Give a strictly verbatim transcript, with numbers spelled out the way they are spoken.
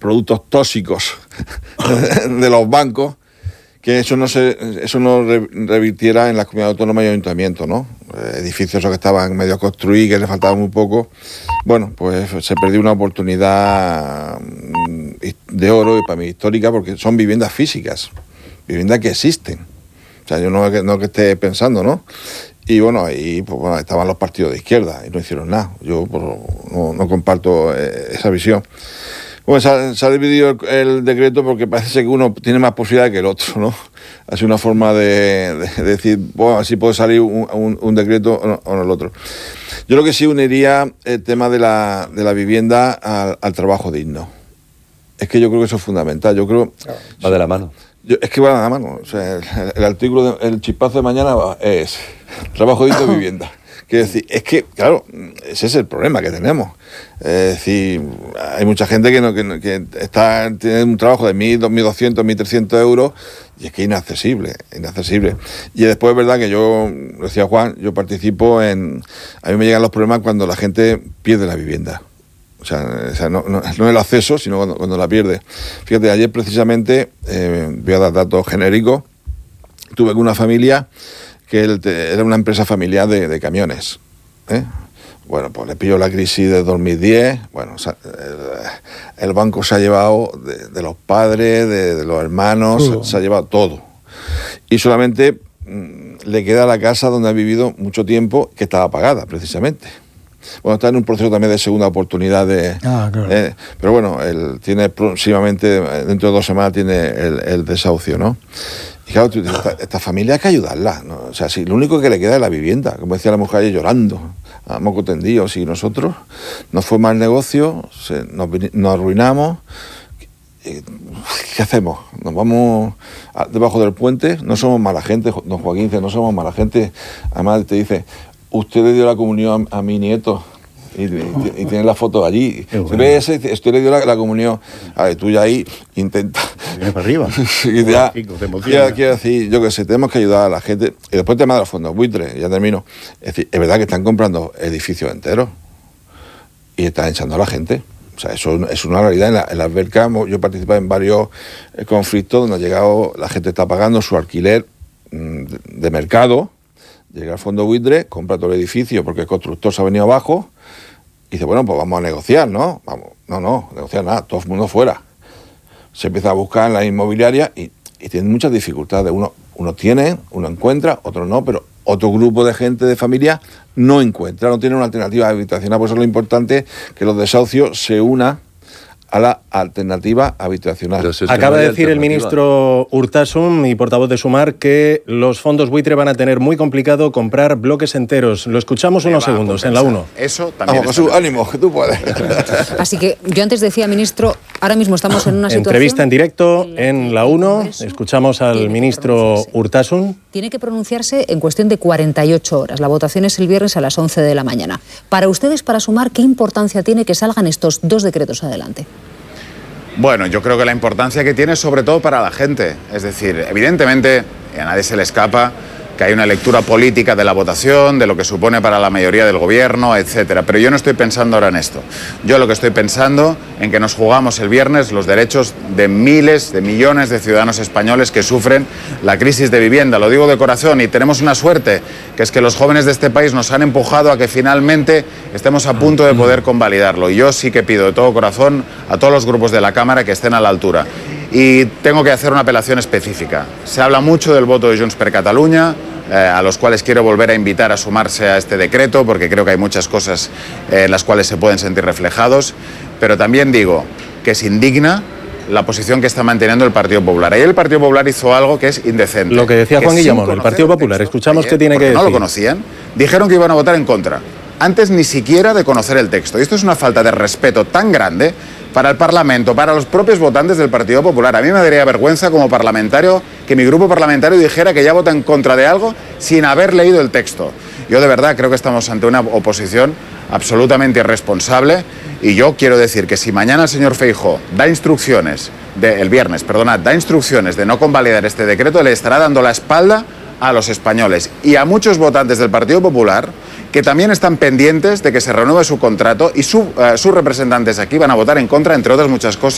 productos tóxicos de los bancos, que eso no se eso no revirtiera en las comunidades autónomas y ayuntamientos, ¿no? Edificios que estaban medio a construir, que le faltaba muy poco. Bueno, pues se perdió una oportunidad de oro y para mí histórica, porque son viviendas físicas, viviendas que existen. O sea, yo no, no que esté pensando, ¿no? Y bueno, ahí pues, bueno, estaban los partidos de izquierda y no hicieron nada. Yo pues, no, no comparto eh, esa visión. Bueno, se ha, se ha dividido el, el decreto porque parece que uno tiene más posibilidad que el otro, ¿no? Ha sido una forma de, de, de decir, bueno, así puede salir un, un, un decreto o no, o no el otro. Yo lo que sí uniría el tema de la, de la vivienda al, al trabajo digno. Es que yo creo que eso es fundamental. Yo creo... Va de la mano. Yo, es que va de la mano. O sea, el, el artículo, de, el chispazo de mañana es trabajo digno de vivienda. Quiero decir, es que, claro, ese es el problema que tenemos. Es decir, hay mucha gente que, no, que, que está tiene un trabajo de mil, dos mil doscientos, mil trescientos euros y es que es inaccesible, inaccesible. Y después es verdad que yo, decía Juan, yo participo en... A mí me llegan los problemas cuando la gente pierde la vivienda. O sea, o sea no, no, no el acceso, sino cuando, cuando la pierde. Fíjate, ayer precisamente, eh, voy a dar datos genéricos, tuve con una familia que era una empresa familiar de, de camiones, ¿eh? Bueno, pues le pilló la crisis de dos mil diez, bueno, o sea, el, el banco se ha llevado de, de los padres, de, de los hermanos, se, se ha llevado todo. Y solamente mmm, le queda la casa donde ha vivido mucho tiempo, que estaba pagada, precisamente. Bueno, está en un proceso también de segunda oportunidad de... Ah, claro. eh, pero bueno, él tiene próximamente, dentro de dos semanas, tiene el, el desahucio, ¿no? Y claro, esta, esta familia hay que ayudarla, ¿no? O sea, si lo único que le queda es la vivienda, como decía la mujer ayer llorando, a moco tendido. Si nosotros nos fue mal negocio, se, nos, nos arruinamos, ¿qué hacemos? Nos vamos a, debajo del puente, no somos mala gente, don Joaquín dice, no somos mala gente. Además te dice, usted le dio la comunión a, a mi nieto. Y, y, y tienes la foto allí. Bueno. Ve ese, esto le dio la, la comunión. A ver, tú ya ahí intenta. Viene para arriba. Y ya, ya quiero decir, yo que sé, tenemos que ayudar a la gente. Y después el tema de los fondos buitres, ya termino. Es decir, es verdad que están comprando edificios enteros y están echando a la gente. O sea, eso es una realidad. En la, en la alberca, yo he participado en varios conflictos donde ha llegado, la gente está pagando su alquiler mmm, de, de mercado. Llega al fondo buitre, compra todo el edificio porque el constructor se ha venido abajo. Y dice, bueno, pues vamos a negociar, ¿no? Vamos, no, no, negociar nada, todo el mundo fuera. Se empieza a buscar en la inmobiliaria y, y tienen muchas dificultades. Uno, uno tiene, uno encuentra, otro no, pero otro grupo de gente, de familia, no encuentra, no tiene una alternativa habitacional. Por eso es lo importante que los desahucios se unan a la alternativa habitacional. Acaba de decir el ministro Urtasun y portavoz de Sumar que los fondos buitre van a tener muy complicado comprar bloques enteros. Lo escuchamos unos segundos en la uno. Eso también. Vamos, Jesús, ánimo, que tú puedes. Así que yo antes decía, ministro, ahora mismo estamos en una situación... Entrevista en directo en la uno. Escuchamos al ministro Urtasun. Tiene que pronunciarse en cuestión de cuarenta y ocho horas. La votación es el viernes a las once de la mañana. Para ustedes, para Sumar, ¿qué importancia tiene que salgan estos dos decretos adelante? Bueno, yo creo que la importancia que tiene es sobre todo para la gente. Es decir, evidentemente, a nadie se le escapa que hay una lectura política de la votación, de lo que supone para la mayoría del gobierno, etcétera. Pero yo no estoy pensando ahora en esto. Yo lo que estoy pensando en que nos jugamos el viernes los derechos de miles, de millones de ciudadanos españoles que sufren la crisis de vivienda. Lo digo de corazón y tenemos una suerte, que es que los jóvenes de este país nos han empujado a que finalmente estemos a punto de poder convalidarlo. Y yo sí que pido de todo corazón a todos los grupos de la Cámara que estén a la altura. Y tengo que hacer una apelación específica. Se habla mucho del voto de Junts per Catalunya, eh, a los cuales quiero volver a invitar a sumarse a este decreto, porque creo que hay muchas cosas eh, en las cuales se pueden sentir reflejados. Pero también digo que es indigna la posición que está manteniendo el Partido Popular. Ayer el Partido Popular hizo algo que es indecente. Lo que decía Juan Guillamón, el Partido Popular. Escuchamos qué tiene que decir. No lo conocían. Dijeron que iban a votar en contra, antes ni siquiera de conocer el texto. Y esto es una falta de respeto tan grande para el Parlamento, para los propios votantes del Partido Popular. A mí me daría vergüenza como parlamentario que mi grupo parlamentario dijera que ya vota en contra de algo sin haber leído el texto. Yo de verdad creo que estamos ante una oposición absolutamente irresponsable y yo quiero decir que si mañana el señor Feijóo da instrucciones, de, el viernes, perdonad, da instrucciones de no convalidar este decreto, le estará dando la espalda a los españoles y a muchos votantes del Partido Popular que también están pendientes de que se renueve su contrato y su, uh, sus representantes aquí van a votar en contra, entre otras muchas cosas.